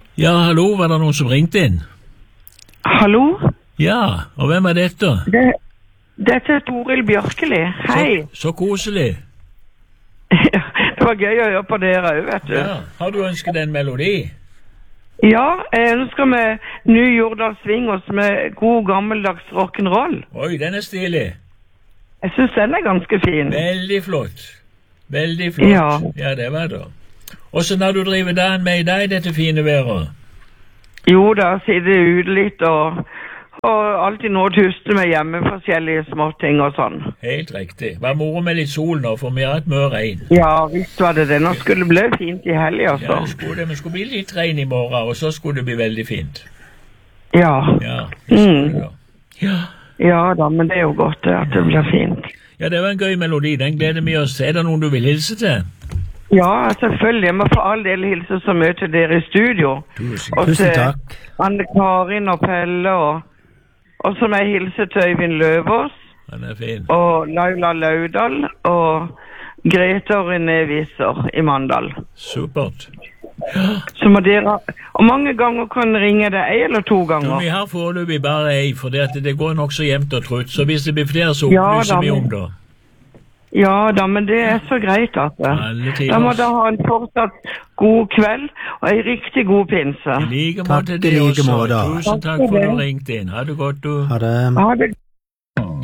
Ja, hallo, var det noen som ringte inn? Hallo? Ja, og hvem er dette? Dette er Toril Bjørkeli. Hei. Så koselig. Det var gøy å høre på dere også, vet du. Ja, har du ønsket en melodi? Ja, jeg ønsker med ny Jordal Swingers med god gammeldags rock'n'roll. Oi, den er stilig. Jeg synes den er ganske fin. Veldig flott. Veldig flott. Ja. Ja, det var det. Hvordan har du drivet dagen med i dag, dette fine været? Jo, da sitter jeg ute litt og alltid nå tuster med hjemme forskjellige småting og sånn. Helt riktig. Var moro med litt sol nå, for vi har hatt mye regn. Ja, visst var det det. Nå skulle det bli fint i helgen, altså. Ja, det skulle det, men det skulle bli litt regn i morgen, og så skulle det bli veldig fint. Ja. Ja, det skulle det da. Ja. Ja da, men det er jo godt at det blir fint. Ja, det var en gøy melodi. Den gleder vi oss. Er det noen du vil hilse til? Ja, selvfølgelig. Jeg må for all del hilse så mye til dere i studio. Tusen takk. Anne-Karin og Pelle, og så må jeg hilse til Øyvind Løvås. Den er fin. Og Laila Laudal, og Grete og René Viser i Mandal. Supert. Så må dere, og mange ganger kan ringe det 1 eller 2 ganger. Vi har foreløpig bare 1, for det går nok så jevnt og trutt, så hvis det blir flere så opplyser vi om det. Ja da, men det er så greit altså. Da må dere ha en fortsatt god kveld, og en riktig god pinse. I like måte det også. Tusen takk for at du ringte inn. Ha det godt, du. Ha det. Ha det.